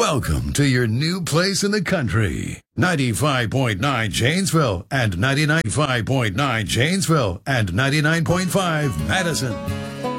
Welcome to your new place in the country. 95.9 Janesville and 99.5 Janesville and 99.5 Madison.